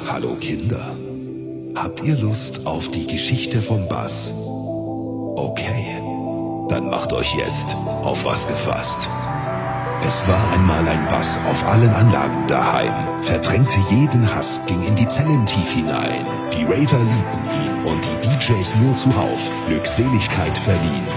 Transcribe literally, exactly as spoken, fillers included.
Hallo Kinder, habt ihr Lust auf die Geschichte vom Bass? Okay, dann macht euch jetzt auf was gefasst. Es war einmal ein Bass auf allen Anlagen daheim, verdrängte jeden Hass, ging in die Zellen tief hinein. Die Raver liebten ihn und die D Js nur zuhauf Glückseligkeit verliehen.